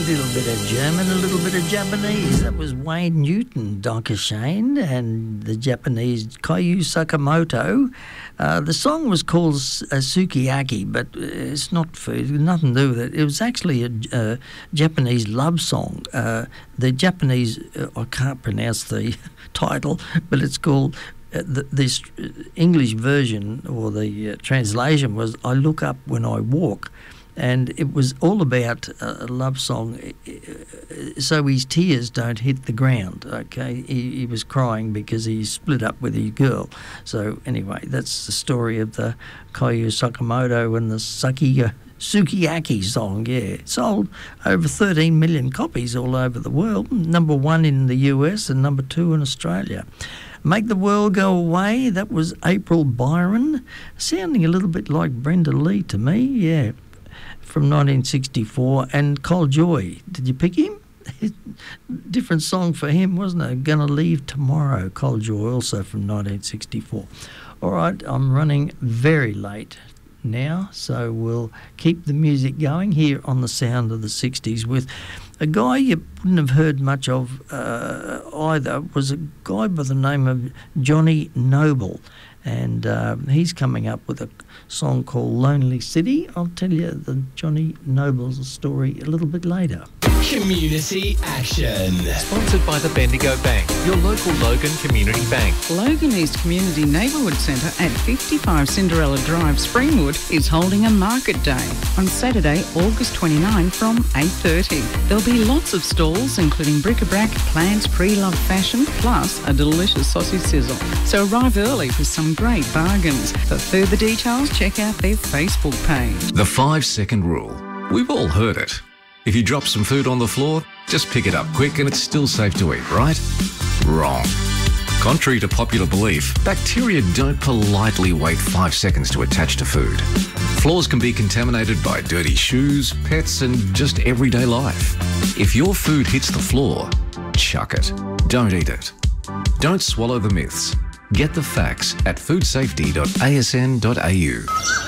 little bit of German, a little bit of Japanese. That was Wayne Newton, Danke Shane, and the Japanese Kayu Sakamoto. The song was called Sukiyaki, but it's not food, nothing to do with it. It was actually a Japanese love song. The Japanese, I can't pronounce the title, but it's called, this English version or the translation was I Look Up When I Walk. And it was all about a love song, so his tears don't hit the ground, okay? He was crying because he split up with his girl. So anyway, that's the story of the Kayu Sakamoto and the Sukiyaki song, yeah. Sold over 13 million copies all over the world, number 1 in the US and number 2 in Australia. Make the World Go Away, that was April Byron, sounding a little bit like Brenda Lee to me, yeah. From 1964, and Col Joy. Did you pick him? Different song for him, wasn't it? Gonna Leave Tomorrow, Col Joy, also from 1964. All right, I'm running very late now, so we'll keep the music going here on the Sound of the 60s with a guy you wouldn't have heard much of either. Was a guy by the name of Johnny Noble, and he's coming up with a song called Lonely City. I'll tell you the Johnny Noble's story a little bit later. Community Action. Sponsored by the Bendigo Bank, your local Logan Community Bank. Logan East Community Neighbourhood Centre at 55 Cinderella Drive, Springwood is holding a market day on Saturday, August 29 from 8:30. There'll be lots of stalls including bric-a-brac, plants, pre-loved fashion, plus a delicious sausage sizzle. So arrive early for some great bargains. For further details, check out their Facebook page. The 5-second rule. We've all heard it. If you drop some food on the floor, just pick it up quick and it's still safe to eat, right? Wrong. Contrary to popular belief, bacteria don't politely wait 5 seconds to attach to food. Floors can be contaminated by dirty shoes, pets, and just everyday life. If your food hits the floor, chuck it. Don't eat it. Don't swallow the myths. Get the facts at foodsafety.asn.au.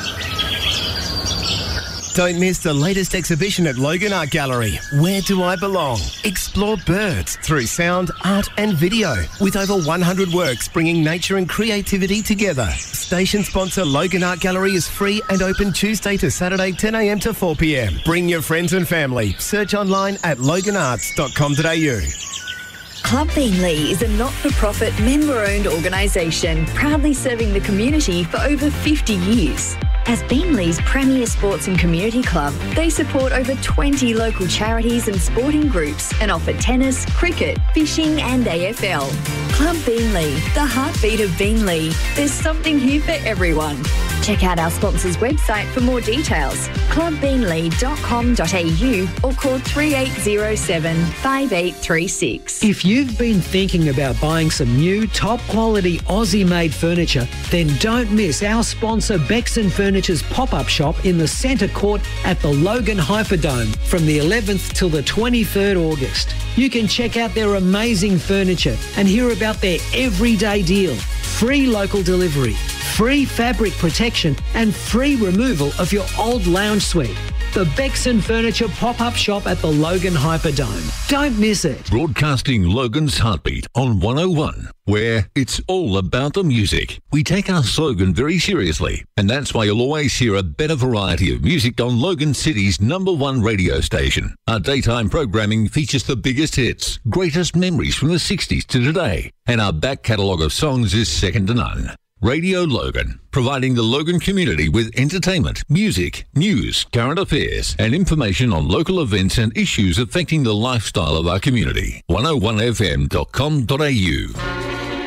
Don't miss the latest exhibition at Logan Art Gallery, Where Do I Belong? Explore birds through sound, art and video, with over 100 works bringing nature and creativity together. Station sponsor Logan Art Gallery is free and open Tuesday to Saturday 10 a.m. to 4 p.m. Bring your friends and family. Search online at loganarts.com.au. Club Beanley is a not-for-profit, member-owned organisation proudly serving the community for over 50 years. As Beanley's premier sports and community club, they support over 20 local charities and sporting groups and offer tennis, cricket, fishing and AFL. Club Beanley, the heartbeat of Beanley. There's something here for everyone. Check out our sponsor's website for more details, clubbeanley.com.au or call 3807 5836. If you've been thinking about buying some new top-quality Aussie-made furniture, then don't miss our sponsor Bexon Furniture's pop-up shop in the Centre Court at the Logan Hyperdome from the 11th till the 23rd August. You can check out their amazing furniture and hear about their everyday deal. Free local delivery, free fabric protection and free removal of your old lounge suite. The Bexon Furniture pop-up shop at the Logan Hyperdome. Don't miss it. Broadcasting Logan's Heartbeat on 101, where it's all about the music. We take our slogan very seriously, and that's why you'll always hear a better variety of music on Logan City's #1 radio station. Our daytime programming features the biggest hits, greatest memories from the 60s to today, and our back catalogue of songs is second to none. Radio Logan, providing the Logan community with entertainment, music, news, current affairs, and information on local events and issues affecting the lifestyle of our community. 101fm.com.au.